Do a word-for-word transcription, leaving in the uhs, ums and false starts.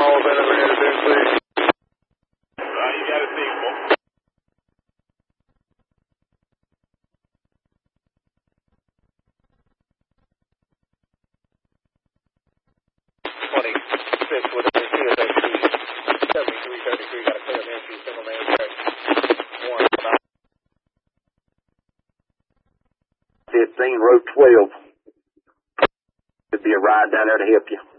calls in over here to Tennessee. Well, you got a sequel. twenty-six with a C S X T. seventy-three thirty-three, got a clear entry, single man check. One, fifteen, road twelve. Could be a ride down there to help you.